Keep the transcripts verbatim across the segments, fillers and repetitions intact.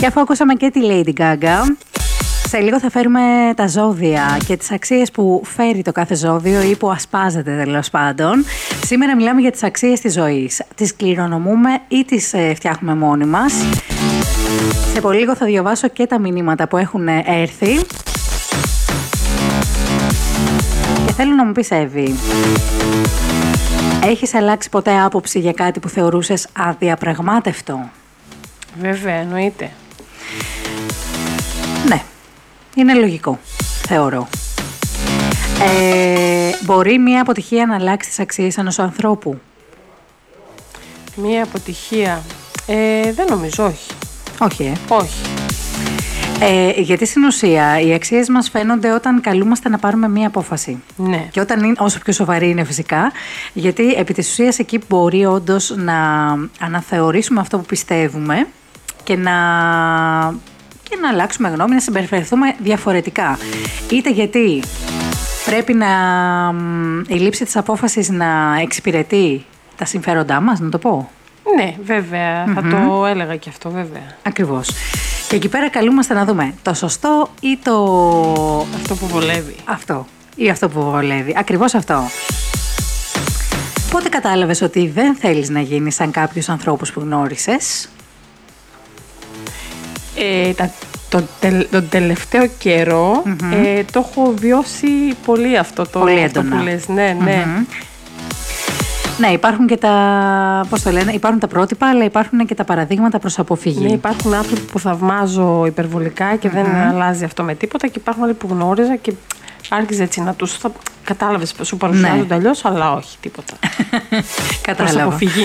Και αφού ακούσαμε και τη Lady Gaga, σε λίγο θα φέρουμε τα ζώδια και τις αξίες που φέρει το κάθε ζώδιο ή που ασπάζεται, τέλος πάντων. Σήμερα μιλάμε για τις αξίες της ζωής. Τις κληρονομούμε ή τις ε, φτιάχνουμε μόνοι μας. Σε πολύ λίγο θα διαβάσω και τα μηνύματα που έχουν έρθει. Και θέλω να μου πεις, Εύη, έχεις αλλάξει ποτέ άποψη για κάτι που θεωρούσες αδιαπραγμάτευτο? Βέβαια, εννοείται. Ναι, είναι λογικό, θεωρώ. Ε, μπορεί μια αποτυχία να αλλάξει τις αξίες ενός ανθρώπου? Μια αποτυχία, ε, δεν νομίζω, όχι. Όχι, ε. Όχι. Ε, γιατί στην ουσία οι αξίες μας φαίνονται όταν καλούμαστε να πάρουμε μία απόφαση. Ναι. Και όταν είναι, όσο πιο σοβαρή είναι φυσικά, γιατί επί της ουσίας εκεί μπορεί όντως να αναθεωρήσουμε αυτό που πιστεύουμε και να, και να αλλάξουμε γνώμη, να συμπεριφερθούμε διαφορετικά. Είτε γιατί πρέπει να, η λήψη της απόφασης να εξυπηρετεί τα συμφέροντά μας, να το πω. Ναι, βέβαια. Mm-hmm. Θα το έλεγα και αυτό, βέβαια. Ακριβώς. Και εκεί πέρα καλούμαστε να δούμε το σωστό ή το... Αυτό που βολεύει. Αυτό. Ή αυτό που βολεύει. Ακριβώς αυτό. Πότε κατάλαβες ότι δεν θέλεις να γίνεις σαν κάποιους ανθρώπους που γνώρισες? Ε, τα, το, τε, τον τελευταίο καιρό mm-hmm. ε, το έχω βιώσει πολύ αυτό το, πολύ αυτό που λες. Ναι, ναι. Mm-hmm. Ναι, υπάρχουν και τα, πώς το λένε, υπάρχουν τα πρότυπα, αλλά υπάρχουν και τα παραδείγματα προς αποφυγή. Ναι, υπάρχουν άνθρωποι που θαυμάζω υπερβολικά και mm-hmm. δεν αλλάζει αυτό με τίποτα, και υπάρχουν άλλοι που γνώριζα και άρχιζε έτσι να τους... Θα... Κατάλαβες, σου παρουσιάζονται ναι. αλλιώς, αλλά όχι τίποτα. Κατάλαβα. Προς αποφυγή.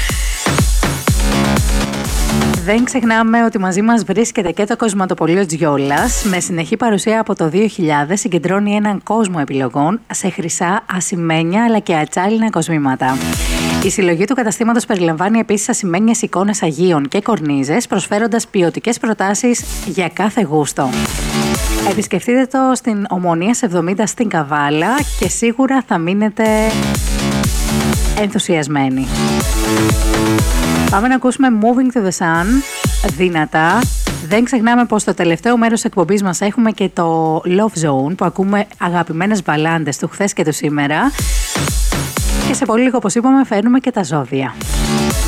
Δεν ξεχνάμε ότι μαζί μας βρίσκεται και το κοσματοπωλείο Τζιόλας. Με συνεχή παρουσία από το δύο χιλιάδες συγκεντρώνει έναν κόσμο επιλογών σε χρυσά, ασημένια αλλά και ατσάλινα κοσμήματα. Η συλλογή του καταστήματος περιλαμβάνει επίσης ασημένιες εικόνες Αγίων και κορνίζες, προσφέροντας ποιοτικές προτάσεις για κάθε γούστο. Επισκεφτείτε το στην Ομονίας εβδομήντα στην Καβάλα και σίγουρα θα μείνετε ενθουσιασμένοι. Πάμε να ακούσουμε Moving to the Sun, δυνατά. Δεν ξεχνάμε πως στο τελευταίο μέρος της εκπομπής μας έχουμε και το Love Zone, που ακούμε αγαπημένες μπαλάντες του χθες και του σήμερα. Και σε πολύ λίγο, όπως είπαμε, φέρνουμε και τα ζώδια.